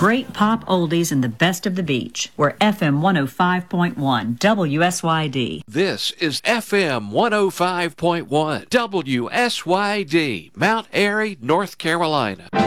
Great pop oldies and the best of the beach. We're FM 105.1 WSYD. This is FM 105.1 WSYD, Mount Airy, North Carolina.